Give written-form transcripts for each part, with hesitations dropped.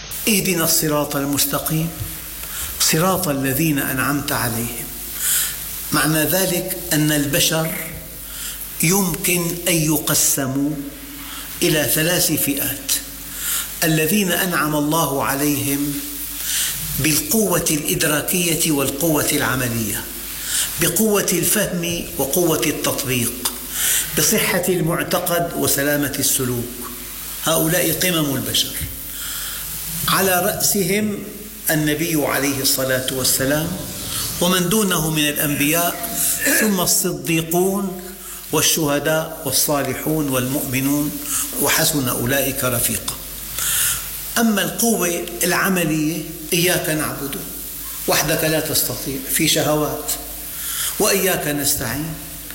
اهدنا الصراط المستقيم صراط الذين أنعمت عليهم. معنى ذلك أن البشر يمكن أن يقسموا إلى 3 فئات: الذين أنعم الله عليهم بالقوة الإدراكية والقوة العملية، بقوة الفهم وقوة التطبيق، بصحة المعتقد وسلامة السلوك. هؤلاء قمم البشر، على رأسهم النبي عليه الصلاة والسلام، ومن دونه من الأنبياء، ثم الصديقون والشهداء والصالحون والمؤمنون، وحسن أولئك رفيقا. أما القوة العملية: إياك نعبد وحدك لا تستطيع، في شهوات، وإياك نستعين.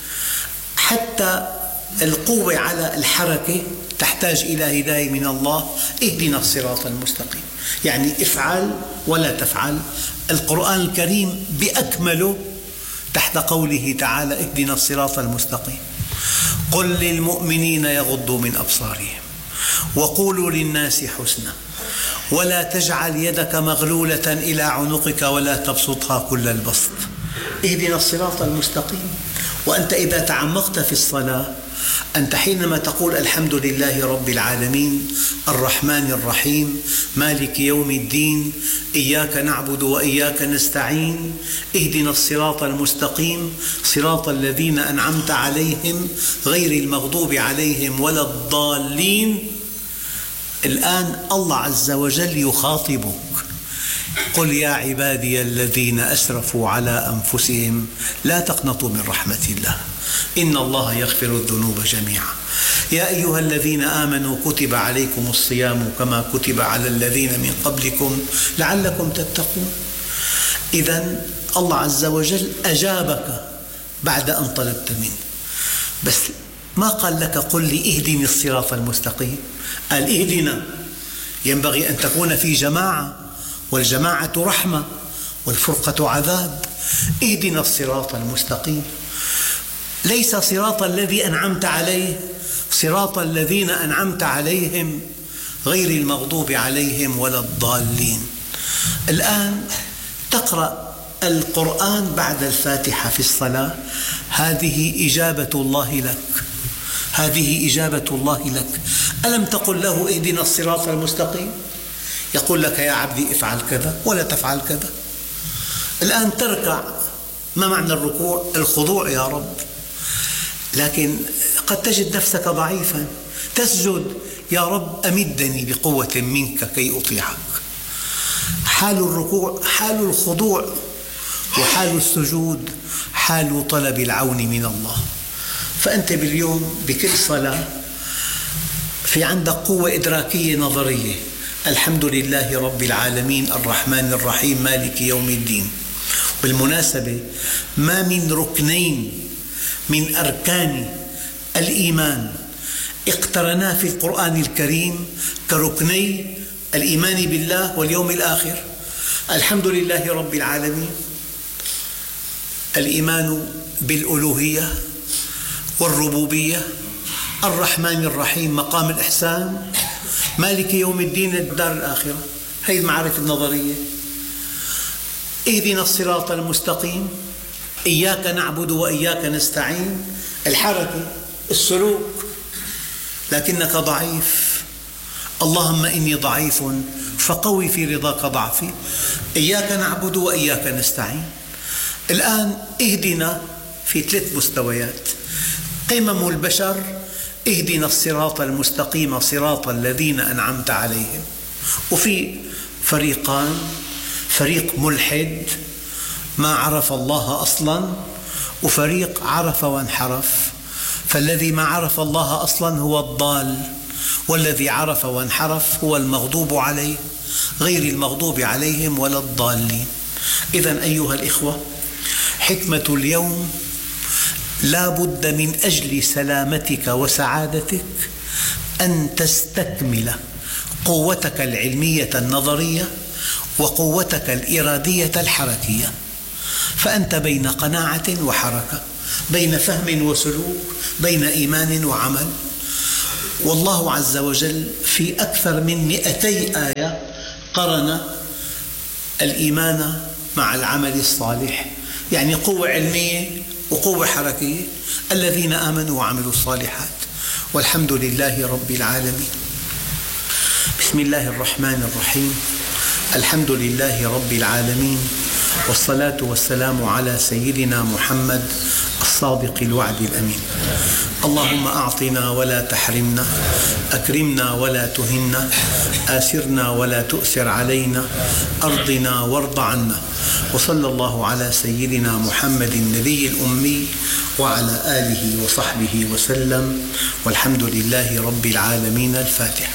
حتى القوة على الحركة تحتاج إلى هداية من الله: اهدنا الصراط المستقيم، يعني افعل ولا تفعل. القرآن الكريم بأكمله تحت قوله تعالى: اهدنا الصراط المستقيم. قل للمؤمنين يغضوا من أبصارهم وقولوا للناس حسنا ولا تجعل يدك مغلولة إلى عنقك ولا تبسطها كل البسط. اهدنا الصراط المستقيم. وأنت إذا تعمقت في الصلاة، أنت حينما تقول الحمد لله رب العالمين الرحمن الرحيم مالك يوم الدين إياك نعبد وإياك نستعين اهدنا الصراط المستقيم صراط الذين أنعمت عليهم غير المغضوب عليهم ولا الضالين. الآن الله عز وجل يخاطبك: قل يا عبادي الذين أسرفوا على أنفسهم لا تقنطوا من رحمة الله إن الله يغفر الذنوب جميعا يا أيها الذين آمنوا كتب عليكم الصيام كما كتب على الذين من قبلكم لعلكم تتقون. إذن الله عز وجل أجابك بعد أن طلبت منه، بس ما قال لك قل لي اهدني الصراط المستقيم، قال اهدنا. ينبغي أن تكون في جماعة، والجماعة رحمة والفرقة عذاب. اهدنا الصراط المستقيم، ليس صراط الذي أنعمت عليه، صراط الذين أنعمت عليهم غير المغضوب عليهم ولا الضالين. الآن تقرأ القرآن بعد الفاتحة في الصلاة، هذه إجابة الله لك، هذه إجابة الله لك. ألم تقل له اهدنا الصراط المستقيم؟ يقول لك يا عبدي افعل كذا ولا تفعل كذا. الآن تركع، ما معنى الركوع؟ الخضوع يا رب، لكن قد تجد نفسك ضعيفا، تسجد يا رب أمدني بقوة منك كي أطيعك. حال الركوع حال الخضوع، وحال السجود حال طلب العون من الله. فأنت باليوم بكل صلاة في عندك قوة إدراكية نظرية: الحمد لله رب العالمين الرحمن الرحيم مالك يوم الدين. بالمناسبة ما من ركنين من أركان الإيمان اقترنا في القرآن الكريم كركني الإيمان بالله واليوم الآخر. الحمد لله رب العالمين، الإيمان بالألوهية والربوبية، الرحمن الرحيم مقام الإحسان، مالك يوم الدين الدار الآخرة. هذه المعارف النظرية. اهدنا الصراط المستقيم، إياك نعبد وإياك نستعين، الحركة السلوك، لكنك ضعيف، اللهم إني ضعيف فقوي في رضاك ضعفي. إياك نعبد وإياك نستعين. الآن اهدنا في 3 مستويات. قمم البشر: اهدنا الصراط المستقيم صراط الذين أنعمت عليهم. وفي فريقان: فريق ملحد ما عرف الله أصلا، وفريق عرف وانحرف. فالذي ما عرف الله أصلا هو الضال، والذي عرف وانحرف هو المغضوب عليه غير المغضوب عليهم ولا الضالين. إذن أيها الإخوة، حكمة اليوم: لا بد من أجل سلامتك وسعادتك أن تستكمل قوتك العلمية النظرية وقوتك الإرادية الحركية. فأنت بين قناعة وحركة، بين فهم وسلوك، بين إيمان وعمل. والله عز وجل في أكثر من 200 آية قرن الإيمان مع العمل الصالح، يعني قوة علمية وقوة حركية. الذين آمنوا وعملوا الصالحات والحمد لله رب العالمين. بسم الله الرحمن الرحيم. الحمد لله رب العالمين، والصلاة والسلام على سيدنا محمد الصادق الوعد الأمين. اللهم أعطنا ولا تحرمنا، أكرمنا ولا تهنا، آسرنا ولا تؤسر علينا، أرضنا وارض عنا. وصلى الله على سيدنا محمد النبي الأمي وعلى آله وصحبه وسلم، والحمد لله رب العالمين. الفاتحة.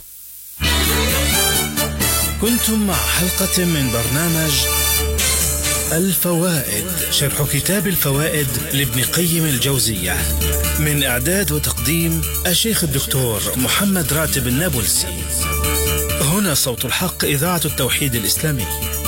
كنتم مع حلقة من برنامج الفوائد، شرح كتاب الفوائد لابن قيم الجوزية، من إعداد وتقديم الشيخ الدكتور محمد راتب النابلسي. هنا صوت الحق، إذاعة التوحيد الإسلامي.